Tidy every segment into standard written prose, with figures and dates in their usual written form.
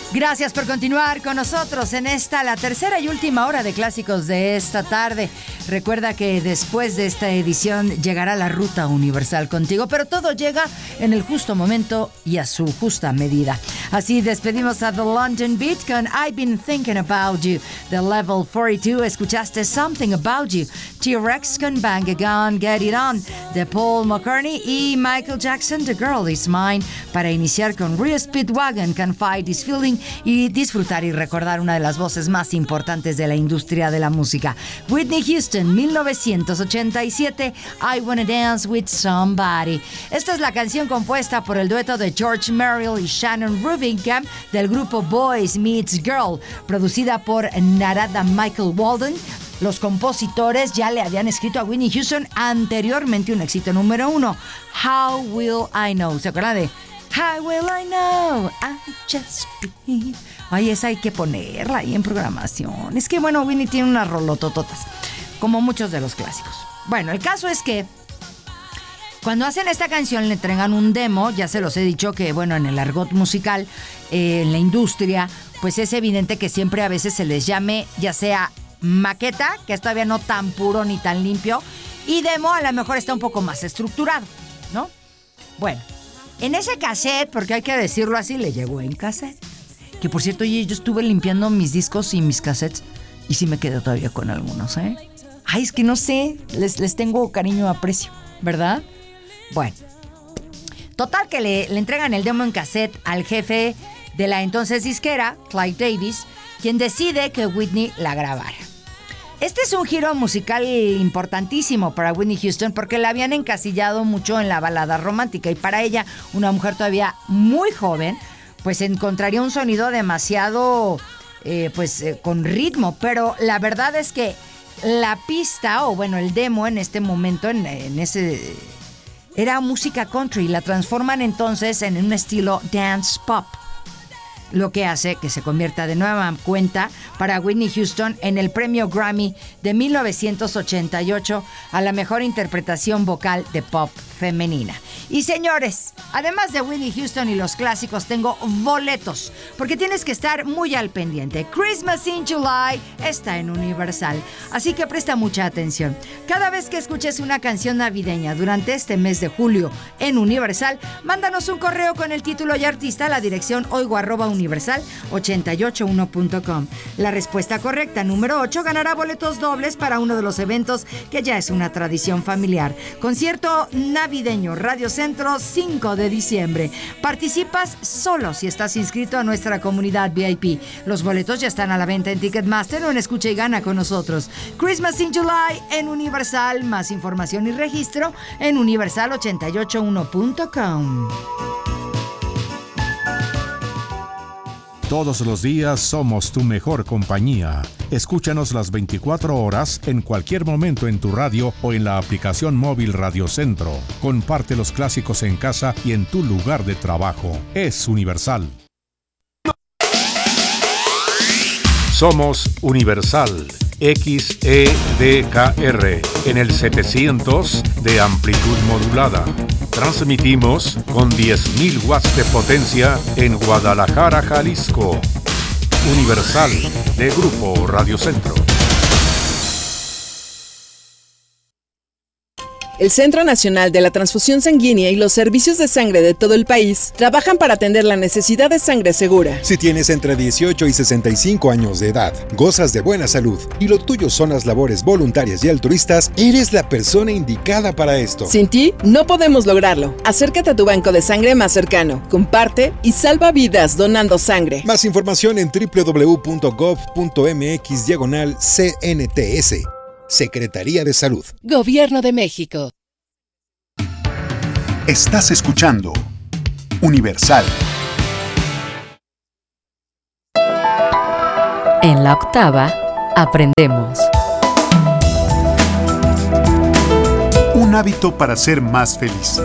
Gracias por continuar con nosotros en la tercera y última hora de clásicos de esta tarde. Recuerda que después de esta edición llegará la ruta universal contigo, pero todo llega en el justo momento y a su justa medida. Así despedimos a The London Beat con I've Been Thinking About You. The Level 42 escuchaste Something About You. T-Rex con Bang a Gun, Get It On de Paul McCartney y Michael Jackson, The Girl Is Mine, para iniciar con Real Speedwagon, Can Fight This Feeling y disfrutar y recordar una de las voces más importantes de la industria de la música. Whitney Houston, 1987, I Wanna Dance With Somebody. Esta es la canción compuesta por el dueto de George Merrill y Shannon Rubingham del grupo Boys Meets Girl, producida por Narada Michael Walden. Los compositores ya le habían escrito a Whitney Houston anteriormente un éxito número 1, How Will I Know. ¿Se acuerdan de How Will I Know? I just breathe. Ay, esa hay que ponerla ahí en programación. Es que, bueno, Whitney tiene unas rolotototas, como muchos de los clásicos. Bueno, el caso es que cuando hacen esta canción le entregan un demo. Ya se los he dicho que, bueno, en el argot musical, en la industria, pues es evidente que siempre a veces se les llame, ya sea maqueta, que es todavía no tan puro ni tan limpio, y demo a lo mejor está un poco más estructurado, ¿no? Bueno, en ese cassette, porque hay que decirlo así, le llegó en cassette. Que por cierto, yo estuve limpiando mis discos y mis cassettes y sí me quedé todavía con algunos, ¿eh? Ay, es que no sé, les tengo cariño, aprecio, ¿verdad? Bueno, total que le entregan el demo en cassette al jefe de la entonces disquera, Clive Davis, quien decide que Whitney la grabara. Este es un giro musical importantísimo para Whitney Houston porque la habían encasillado mucho en la balada romántica y para ella, una mujer todavía muy joven, pues encontraría un sonido demasiado, con ritmo. Pero la verdad es que la pista, o bueno, el demo en este momento, en ese, era música country. La transforman entonces en un estilo dance pop, lo que hace que se convierta de nueva cuenta para Whitney Houston en el premio Grammy de 1988 a la mejor interpretación vocal de pop femenina. Y señores, además de Whitney Houston y los clásicos, tengo boletos, porque tienes que estar muy al pendiente. Christmas in July está en Universal, así que presta mucha atención. Cada vez que escuches una canción navideña durante este mes de julio en Universal, mándanos un correo con el título y artista a la dirección oigo@universal881.com. La respuesta correcta, número 8, ganará boletos dobles para uno de los eventos que ya es una tradición familiar. Concierto navideño Radio Centro, 5 de diciembre. Participas solo si estás inscrito a nuestra comunidad VIP. Los boletos ya están a la venta en Ticketmaster o en Escucha y Gana con nosotros. Christmas in July en Universal. Más información y registro en universal881.com. Todos los días somos tu mejor compañía. Escúchanos las 24 horas en cualquier momento en tu radio o en la aplicación móvil Radio Centro. Comparte los clásicos en casa y en tu lugar de trabajo. Es Universal. Somos Universal XEDKR en el 700 de amplitud modulada. Transmitimos con 10.000 watts de potencia en Guadalajara, Jalisco. Universal de Grupo Radio Centro. El Centro Nacional de la Transfusión Sanguínea y los servicios de sangre de todo el país trabajan para atender la necesidad de sangre segura. Si tienes entre 18 y 65 años de edad, gozas de buena salud y lo tuyo son las labores voluntarias y altruistas, eres la persona indicada para esto. Sin ti, no podemos lograrlo. Acércate a tu banco de sangre más cercano, comparte y salva vidas donando sangre. Más información en www.gov.mx/CNTS. Secretaría de Salud. Gobierno de México. Estás escuchando Universal. En la octava, aprendemos. Un hábito para ser más feliz.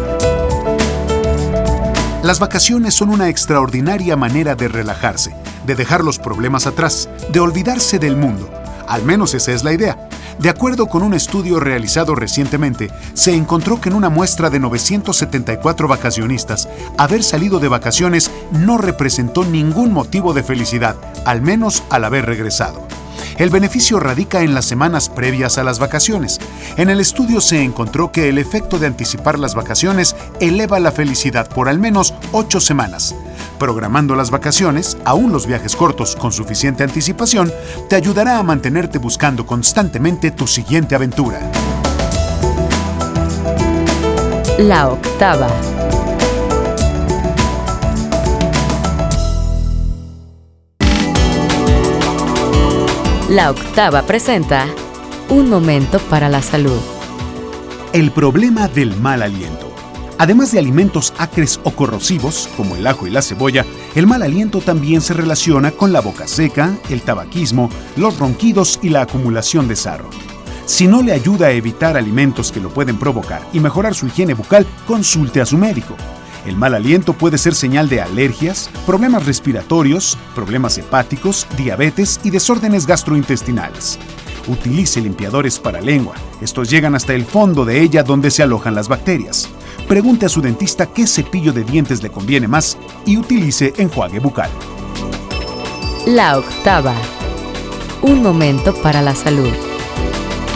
Las vacaciones son una extraordinaria manera de relajarse, de dejar los problemas atrás, de olvidarse del mundo. Al menos esa es la idea. De acuerdo con un estudio realizado recientemente, se encontró que en una muestra de 974 vacacionistas, haber salido de vacaciones no representó ningún motivo de felicidad, al menos al haber regresado. El beneficio radica en las semanas previas a las vacaciones. En el estudio se encontró que el efecto de anticipar las vacaciones eleva la felicidad por al menos 8 semanas. Programando las vacaciones, aún los viajes cortos con suficiente anticipación, te ayudará a mantenerte buscando constantemente tu siguiente aventura. La octava. La octava presenta Un momento para la salud. El problema del mal aliento. Además de alimentos acres o corrosivos, como el ajo y la cebolla, el mal aliento también se relaciona con la boca seca, el tabaquismo, los ronquidos y la acumulación de sarro. Si no le ayuda a evitar alimentos que lo pueden provocar y mejorar su higiene bucal, consulte a su médico. El mal aliento puede ser señal de alergias, problemas respiratorios, problemas hepáticos, diabetes y desórdenes gastrointestinales. Utilice limpiadores para lengua. Estos llegan hasta el fondo de ella donde se alojan las bacterias. Pregunte a su dentista qué cepillo de dientes le conviene más y utilice enjuague bucal. La octava. Un momento para la salud.